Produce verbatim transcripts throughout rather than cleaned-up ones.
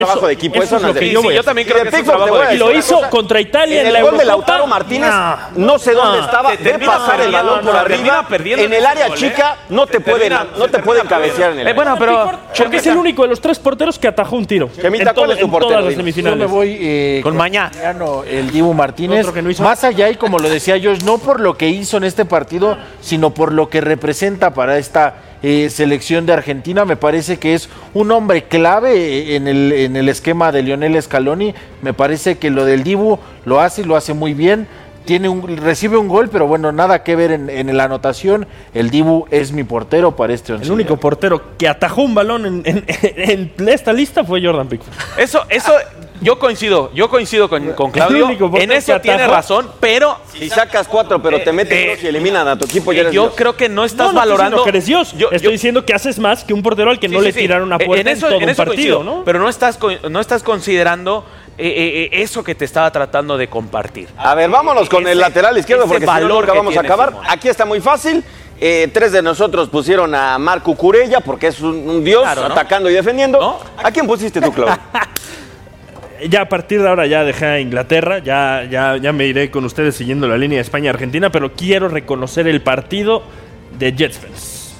trabajo de equipo, eso, eso no es de sí, sí, yo también creo que es un trabajo de equipo. Y lo hizo contra Italia en, en la Eurocopa. El gol de Eurocopa. Lautaro Martínez, no, no sé dónde no, estaba, de pasar el balón por arriba, en el área chica, no te pueden no te pueden cabecear en el área. Bueno, pero porque es el único de los tres porteros que atajó un tiro. Chemita, ¿cuál es tu portero? Todas las semifinales. Yo me voy eh, con Mañá. El Dibu Martínez. No Más allá, y como lo decía yo, no por lo que hizo en este partido, sino por lo que representa para esta eh, selección de Argentina. Me parece que es un hombre clave en el, en el esquema de Lionel Scaloni. Me parece que lo del Dibu lo hace y lo hace muy bien. Tiene un, recibe un gol, pero bueno, nada que ver en, en la anotación. El Dibu es mi portero para este once. El único portero que atajó un balón en, en, en esta lista fue Jordan Pickford. Eso, eso, yo coincido, yo coincido con, con Claudio. En eso tiene razón, pero si sacas cuatro, pero eh, te metes eh, dos y eliminan a tu equipo, ya eres yo Dios. creo que no estás no, no valorando. No, que eres Dios. Yo, Estoy yo, diciendo que haces más que un portero al que sí, no sí, le tiraron sí. a puerta en, eso, en todo en eso un partido, coincido, ¿no? Pero no estás, no estás considerando Eh, eh, eso que te estaba tratando de compartir. A ver, vámonos con ese, el lateral izquierdo porque si no nunca vamos a acabar. Simón. Aquí está muy fácil. Eh, tres de nosotros pusieron a Marco Cucurella porque es un, un dios claro, ¿no? atacando y defendiendo. ¿No? ¿A quién pusiste tú, Claudio? Ya a partir de ahora ya dejé a Inglaterra, ya, ya, ya me iré con ustedes siguiendo la línea de España-Argentina, pero quiero reconocer el partido de Jet Spence.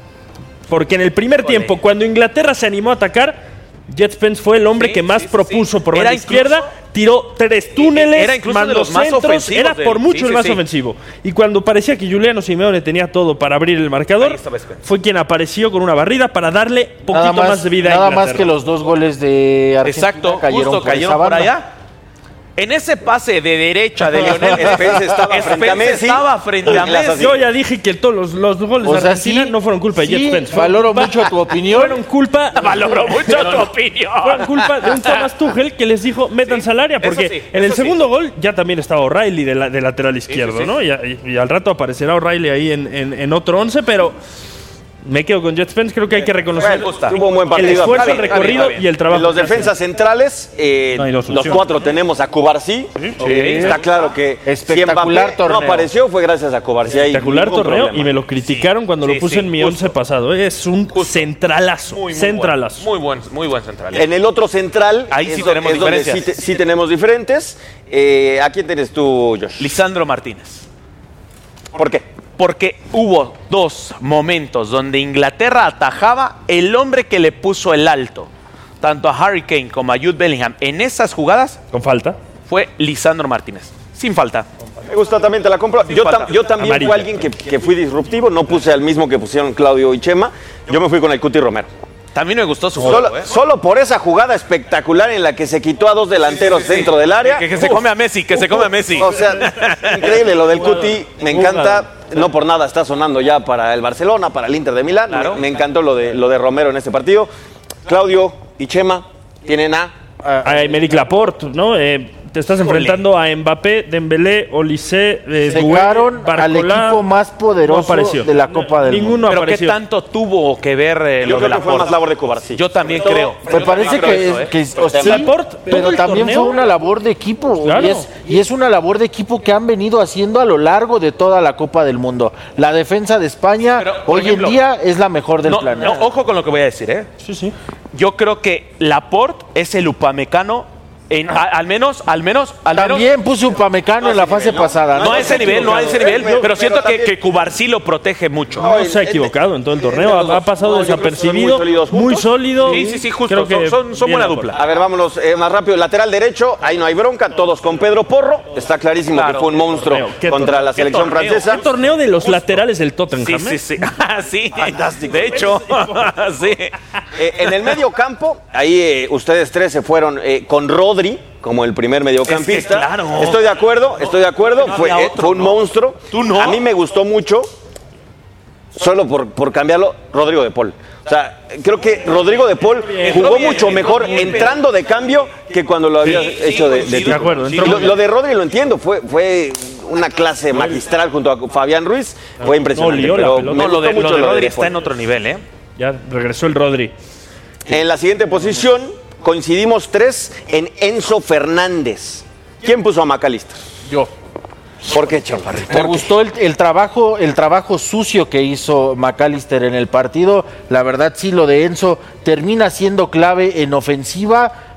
Porque en el primer Olé. tiempo, cuando Inglaterra se animó a atacar, Jet Spence fue el hombre sí, que más sí, propuso sí. por la izquierda, tiró tres túneles, era incluso mandó de los más centros, era por mucho sí, el más sí, ofensivo. Y cuando parecía que Giuliano Simeone tenía todo para abrir el marcador, fue quien apareció con una barrida para darle poquito nada más, más de vida nada a Inglaterra. Nada más que los dos goles de Argentina Exacto, cayeron justo por cayeron por allá. En ese pase de derecha de Lionel Spence estaba frente a Messi. Estaba frente a Messi. Yo ya dije que todos los, los goles o de Argentina sí, no fueron culpa de Jet sí, Spence. Valoro mucho tu opinión. Fueron culpa... Valoro mucho tu opinión. Fueron culpa de un Thomas Tuchel que les dijo, métanse sí, al área. Porque sí, en el segundo sí. gol ya también estaba O'Reilly de, la, de lateral izquierdo, sí, sí, sí. ¿no? Y, y, y al rato aparecerá O'Reilly ahí en, en, en otro once, pero... Me quedo con Jet Spence, creo que hay que reconocer Tuvo un buen partido, el esfuerzo, el recorrido bien, bien. y el trabajo. Los defensas centrales, eh, no, los cuatro tenemos a Cubarsí. Sí, sí. Está claro que espectacular torneo. No apareció, fue gracias a Cubarsí. Espectacular torneo problema. Y me lo criticaron sí. cuando sí, lo puse sí, en mi justo. once pasado. Es un justo. centralazo, muy, muy centralazo. Muy buen, muy buen central. En el otro central, ahí sí es tenemos es diferencias. Sí, te, sí tenemos diferentes. Eh, ¿A quién tienes tú, Josh? Lisandro Martínez. ¿Por qué? Porque hubo dos momentos donde Inglaterra atajaba el hombre que le puso el alto, tanto a Harry Kane como a Jude Bellingham. En esas jugadas, con falta, fue Lisandro Martínez, sin falta. Me gusta, también te la compro. Yo, tam, yo también Amarilla. fui alguien que, que fui disruptivo, no puse al mismo que pusieron Claudio y Chema. Yo me fui con el Cuti Romero. También me gustó su solo, juego, ¿eh? Solo por esa jugada espectacular en la que se quitó a dos delanteros sí, sí, sí. dentro del área. Que, que se uf, come a Messi, que uf, se come a Messi. O sea, increíble lo del Cuti, me encanta. No por nada está sonando ya para el Barcelona, para el Inter de Milán. Claro. Me, me encantó lo de, lo de Romero en este partido. Claudio y Chema tienen a... A Aymeric Laporte, ¿no? Eh, te estás enfrentando a Mbappé, Dembélé, Olise, eh, Secaron al equipo más poderoso no de la Copa del Ninguno Mundo. ¿Pero apareció. qué tanto tuvo que ver eh, Yo lo creo de que fue más labor de Cubarsí. Yo también Sobre creo. Me parece que, eso, ¿eh? que o sea, Laporte, pero también torneo? fue una labor de equipo. Claro. Y, es, y es una labor de equipo que han venido haciendo a lo largo de toda la Copa del Mundo. La defensa de España pero, hoy ejemplo, en día es la mejor del no, planeta. No, ojo con lo que voy a decir, ¿eh? Sí, sí. Yo creo que Laporte es el upamecano. En, a, al menos, al menos, al También menos, puso Upamecano no en la fase nivel, pasada. No, no, no a ese nivel, no a ese nivel, pero, pero siento pero que, que Cubarsí lo protege mucho. No, no se ha equivocado en todo el torneo, ha, ha pasado no, desapercibido, muy, muy sólido. Sí, sí, sí, justo, Creo son, son, son buena dupla. A ver, vámonos eh, más rápido. Lateral derecho, ahí no hay bronca, todos con Pedro Porro. Está clarísimo claro, que fue un monstruo contra torneo, la selección torneo, francesa. ¿Qué torneo de los justo. laterales del Tottenham? Sí, sí, sí. sí. Fantástico. De hecho, sí. Eh, en el medio campo, ahí eh, ustedes tres se fueron eh, con Rodri como el primer mediocampista. Es que claro. Estoy de acuerdo, estoy de acuerdo. No fue, otro, fue un ¿no? monstruo. ¿Tú no? A mí me gustó mucho, solo por, por cambiarlo, Rodrigo de Paul. O sea, creo que Rodrigo de Paul jugó bien, mucho mejor bien, entrando de cambio que cuando lo había sí, hecho sí, de, de, de acuerdo. Sí, lo, lo de Rodri lo entiendo, fue, fue una clase magistral junto a Fabián Ruiz. Fue impresionante. No, pero no, no, lo de, lo de Rodri está en otro nivel, ¿eh? Ya regresó el Rodri. En la siguiente posición coincidimos tres en Enzo Fernández. ¿Quién puso a McAllister? Yo. ¿Por qué, Chaparrito? Me gustó el, el trabajo, el trabajo sucio que hizo McAllister en el partido. La verdad, sí, lo de Enzo termina siendo clave en ofensiva,